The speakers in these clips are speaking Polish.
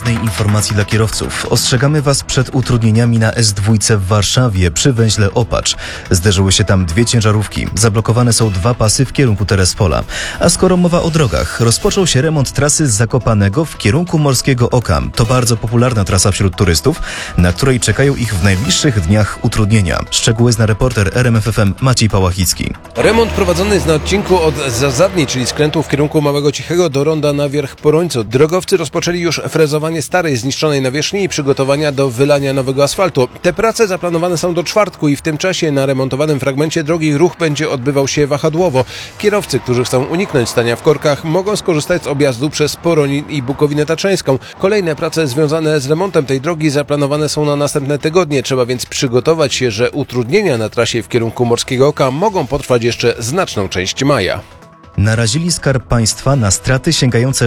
ważnej informacji dla kierowców. Ostrzegamy Was przed utrudnieniami na S2 w Warszawie przy węźle Opacz. Zderzyły się tam dwie ciężarówki. Zablokowane są dwa pasy w kierunku Terespola. A skoro mowa o drogach, rozpoczął się remont trasy z Zakopanego w kierunku Morskiego Oka. To bardzo popularna trasa wśród turystów, na której czekają ich w najbliższych dniach utrudnienia. Szczegóły zna reporter RMF FM Maciej Pałachicki. Remont prowadzony jest na odcinku od Zazadni, czyli skrętu w kierunku Małego Cichego do ronda na Wierch Porońcu. Drogowcy rozpoczęli już frezowanie starej, zniszczonej nawierzchni i przygotowania do wylania nowego asfaltu. Te prace zaplanowane są do czwartku i w tym czasie na remontowanym fragmencie drogi ruch będzie odbywał się wahadłowo. Kierowcy, którzy chcą uniknąć stania w korkach, mogą skorzystać z objazdu przez Poronin i Bukowinę Tatrzańską. Kolejne prace związane z remontem tej drogi zaplanowane są na następne tygodnie. Trzeba więc przygotować się, że utrudnienia na trasie w kierunku Morskiego Oka mogą potrwać jeszcze znaczną część maja. Narazili Skarb Państwa na straty sięgające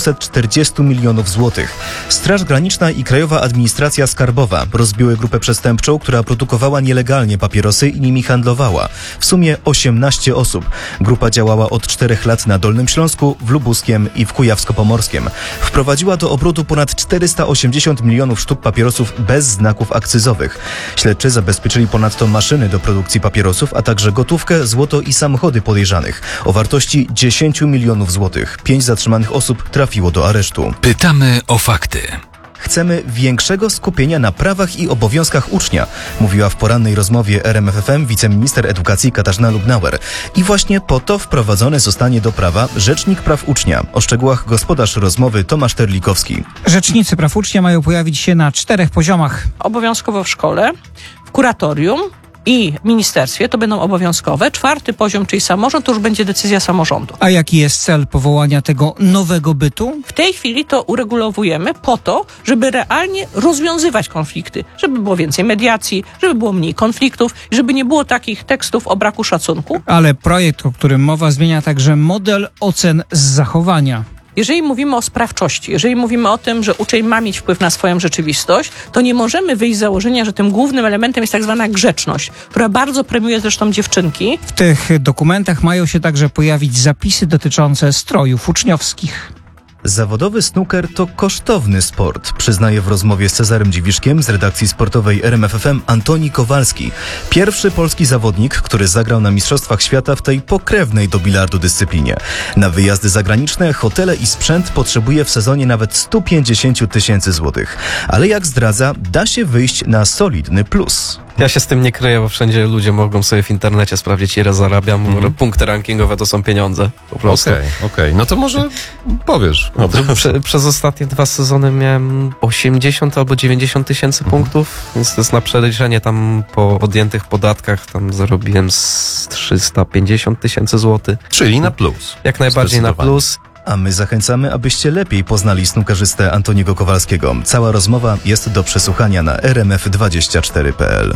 640 milionów złotych. Straż Graniczna i Krajowa Administracja Skarbowa rozbiły grupę przestępczą, która produkowała nielegalnie papierosy i nimi handlowała. W sumie 18 osób. Grupa działała od 4 lat na Dolnym Śląsku, w Lubuskiem i w Kujawsko-Pomorskiem. Wprowadziła do obrotu ponad 480 milionów sztuk papierosów bez znaków akcyzowych. Śledczy zabezpieczyli ponadto maszyny do produkcji papierosów, a także gotówkę, złoto i samochody podejrzanych o wartości 10 milionów złotych. 5 zatrzymanych osób trafiło do aresztu. Pytamy o fakty. Chcemy większego skupienia na prawach i obowiązkach ucznia, mówiła w porannej rozmowie RMF FM wiceminister edukacji Katarzyna Lubnauer. I właśnie po to wprowadzony zostanie do prawa Rzecznik Praw Ucznia. O szczegółach gospodarz rozmowy Tomasz Terlikowski. Rzecznicy praw ucznia mają pojawić się na 4 poziomach. Obowiązkowo w szkole, w kuratorium i w ministerstwie, to będą obowiązkowe. 4. poziom, czyli samorząd, to już będzie decyzja samorządu. A jaki jest cel powołania tego nowego bytu? W tej chwili to uregulowujemy po to, żeby realnie rozwiązywać konflikty, żeby było więcej mediacji, żeby było mniej konfliktów, żeby nie było takich tekstów o braku szacunku. Ale projekt, o którym mowa, zmienia także model ocen z zachowania. Jeżeli mówimy o sprawczości, jeżeli mówimy o tym, że uczeń ma mieć wpływ na swoją rzeczywistość, to nie możemy wyjść z założenia, że tym głównym elementem jest tak zwana grzeczność, która bardzo premiuje zresztą dziewczynki. W tych dokumentach mają się także pojawić zapisy dotyczące strojów uczniowskich. Zawodowy snooker to kosztowny sport, przyznaje w rozmowie z Cezarem Dziwiszkiem z redakcji sportowej RMF FM Antoni Kowalski. Pierwszy polski zawodnik, który zagrał na Mistrzostwach Świata w tej pokrewnej do bilardu dyscyplinie. Na wyjazdy zagraniczne, hotele i sprzęt potrzebuje w sezonie nawet 150 tysięcy złotych. Ale jak zdradza, da się wyjść na solidny plus. Ja się z tym nie kryję, bo wszędzie ludzie mogą sobie w internecie sprawdzić, ile zarabiam. Punkty rankingowe to są pieniądze, po prostu. Okej. No to może powiesz. Przez ostatnie 2 sezony miałem 80 albo 90 tysięcy punktów, więc to jest na przeliczenie tam po odjętych podatkach, tam zarobiłem z 350 tysięcy złotych. Czyli na plus. Jak najbardziej na plus. A my zachęcamy, abyście lepiej poznali snookerzystę Antoniego Kowalskiego. Cała rozmowa jest do przesłuchania na rmf24.pl.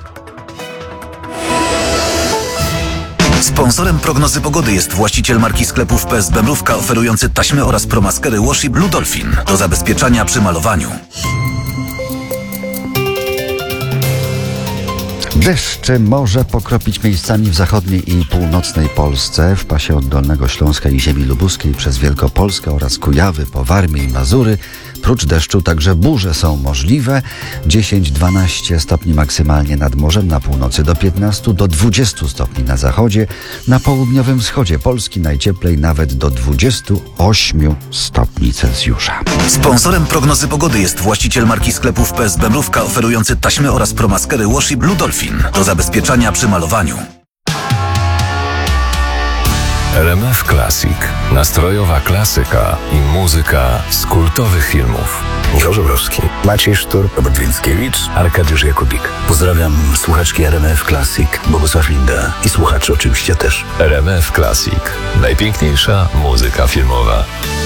Sponsorem prognozy pogody jest właściciel marki sklepów PSB Mrówka oferujący taśmy oraz promaskery Washi Blue Dolphin do zabezpieczania przy malowaniu. Deszcze może pokropić miejscami w zachodniej i północnej Polsce, w pasie od Dolnego Śląska i ziemi lubuskiej przez Wielkopolskę oraz Kujawy po Warmię i Mazury. Prócz deszczu także burze są możliwe. 10-12 stopni maksymalnie nad morzem, na północy do 15 do 20 stopni na zachodzie. Na południowym wschodzie Polski najcieplej nawet do 28 stopni Celsjusza. Sponsorem prognozy pogody jest właściciel marki sklepów PSB Mrówka oferujący taśmy oraz promaskery Washi Blue Dolphin do zabezpieczania przy malowaniu. RMF Classic. Nastrojowa klasyka i muzyka z kultowych filmów. Michał Żebrowski, Maciej Sztur, Robert Więckiewicz, Arkadiusz Jakubik. Pozdrawiam słuchaczki RMF Classic, Bogusław Linda i słuchaczy oczywiście też. RMF Classic. Najpiękniejsza muzyka filmowa.